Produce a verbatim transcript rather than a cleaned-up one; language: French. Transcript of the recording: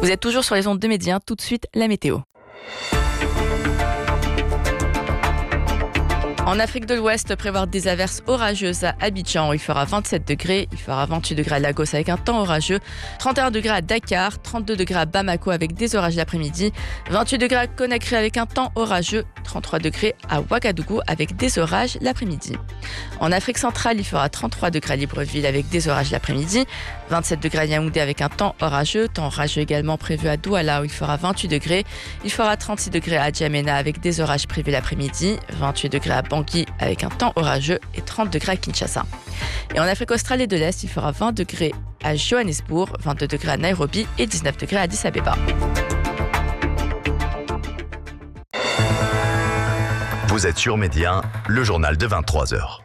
Vous êtes toujours sur les ondes de Média, tout de suite la météo. En Afrique de l'Ouest, prévoir des averses orageuses à Abidjan où il fera vingt-sept degrés, il fera vingt-huit degrés à Lagos avec un temps orageux, trente et un degrés à Dakar, trente-deux degrés à Bamako avec des orages l'après-midi, vingt-huit degrés à Conakry avec un temps orageux, trente-trois degrés à Ouagadougou avec des orages l'après-midi. En Afrique centrale, il fera trente-trois degrés à Libreville avec des orages l'après-midi, vingt-sept degrés à Yaoundé avec un temps orageux, temps orageux également prévu à Douala où il fera vingt-huit degrés, il fera trente-six degrés à Djamena avec des orages prévus l'après-midi, vingt-huit degrés à Bangui avec un temps orageux et trente degrés à Kinshasa. Et en Afrique australe et de l'Est, il fera vingt degrés à Johannesburg, vingt-deux degrés à Nairobi et dix-neuf degrés à Addis Abeba. Vous êtes sur Média, le journal de vingt-trois heures.